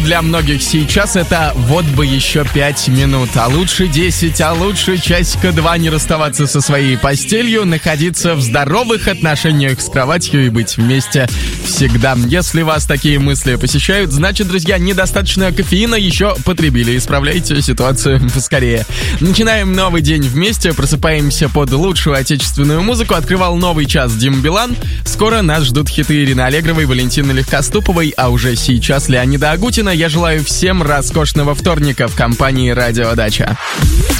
для многих сейчас это вот бы еще 5 минут, а лучше 10, а лучше часика-два не расставаться со своей постелью, находиться в здоровых отношениях с кроватью и быть вместе всегда. Если вас такие мысли посещают, значит, друзья, недостаточно кофеина еще потребили. Исправляйте ситуацию поскорее. Начинаем новый день вместе, просыпаемся под лучшую отечественную музыку. Открывал новый час Дима Билан. Скоро нас ждут хиты Ирины Аллегровой, Валентины Легкоступовой, а уже сейчас Леонида Агутина. Я желаю всем роскошного вторника в компании «Радио Дача».